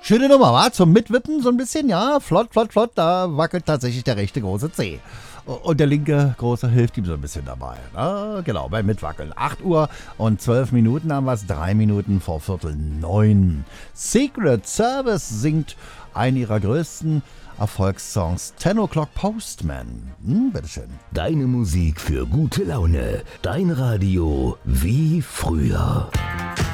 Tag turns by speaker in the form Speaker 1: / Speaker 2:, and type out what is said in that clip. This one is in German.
Speaker 1: Schöne Nummer, wa? Zum Mitwippen so ein bisschen, ja. Flott, flott, flott. Da wackelt tatsächlich der rechte große Zeh. Und der linke große hilft ihm so ein bisschen dabei. Na, genau, beim Mitwackeln. 8 Uhr und 12 Minuten haben wir es. 3 Minuten vor 8:45. Secret Service singt einen ihrer größten Erfolgssongs, 10 O'Clock Postman. Bitteschön.
Speaker 2: Deine Musik für gute Laune. Dein Radio wie früher.